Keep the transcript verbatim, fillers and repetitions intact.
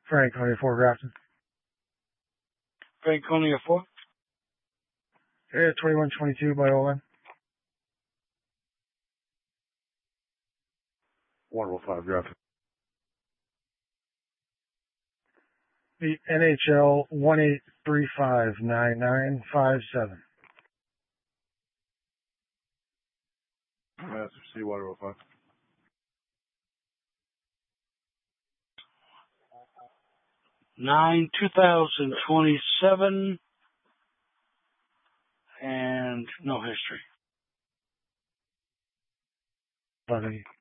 Franconia four Grafton. Franconia four? Yeah, twenty-one twenty-two by Olin. one oh five Grafton. The N H L one eight three five nine nine five seven. Master C one oh five. nine two thousand twenty-seven and no history. Funny.